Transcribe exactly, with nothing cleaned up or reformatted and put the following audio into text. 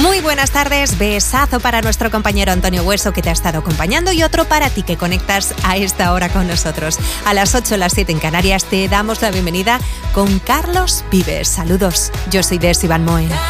Muy buenas tardes, besazo para nuestro compañero Antonio Hueso que te ha estado acompañando y otro para ti que conectas a esta hora con nosotros. A las ocho, las siete en Canarias te damos la bienvenida con Carlos Vives. Saludos, yo soy Desi Van Moen.